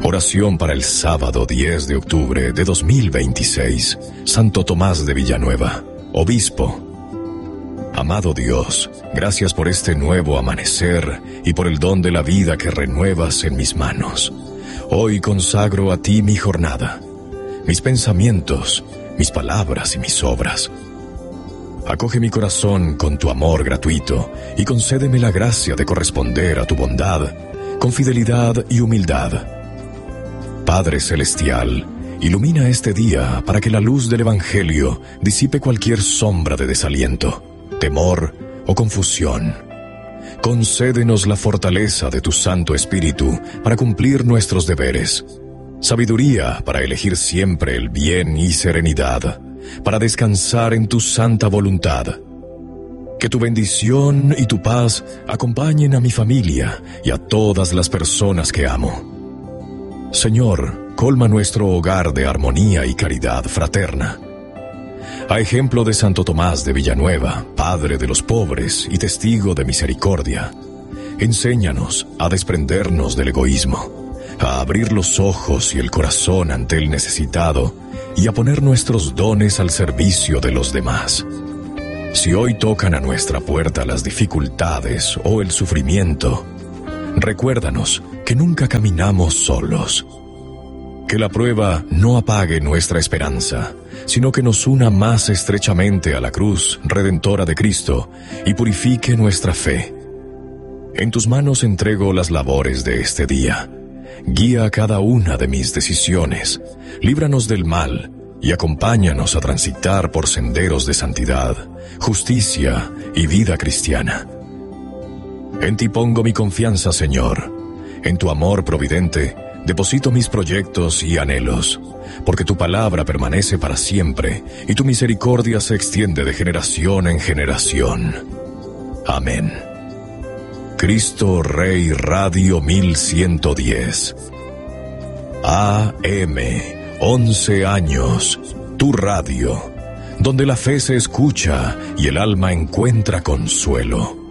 Oración para el sábado 10 de octubre de 2026. Santo Tomás de Villanueva, Obispo. Amado Dios, gracias por este nuevo amanecer y por el don de la vida que renuevas en mis manos. Hoy consagro a ti mi jornada, mis pensamientos, mis palabras y mis obras. Acoge mi corazón con tu amor gratuito y concédeme la gracia de corresponder a tu bondad con fidelidad y humildad. Padre Celestial, ilumina este día para que la luz del Evangelio disipe cualquier sombra de desaliento, temor o confusión. Concédenos la fortaleza de tu Santo Espíritu para cumplir nuestros deberes, sabiduría para elegir siempre el bien y serenidad, para descansar en tu santa voluntad. Que tu bendición y tu paz acompañen a mi familia y a todas las personas que amo. Señor, colma nuestro hogar de armonía y caridad fraterna. A ejemplo de Santo Tomás de Villanueva, Padre de los pobres y testigo de misericordia, enséñanos a desprendernos del egoísmo, a abrir los ojos y el corazón ante el necesitado y a poner nuestros dones al servicio de los demás. Si hoy tocan a nuestra puerta las dificultades o el sufrimiento, recuérdanos que nunca caminamos solos. Que la prueba no apague nuestra esperanza, sino que nos una más estrechamente a la cruz redentora de Cristo y purifique nuestra fe. En tus manos entrego las labores de este día. Guía cada una de mis decisiones, líbranos del mal y acompáñanos a transitar por senderos de santidad, justicia y vida cristiana. En ti pongo mi confianza, Señor. En tu amor providente deposito mis proyectos y anhelos, porque tu palabra permanece para siempre y tu misericordia se extiende de generación en generación. Amén. Cristo Rey Radio 1110. AM, 11 años, tu radio, donde la fe se escucha y el alma encuentra consuelo.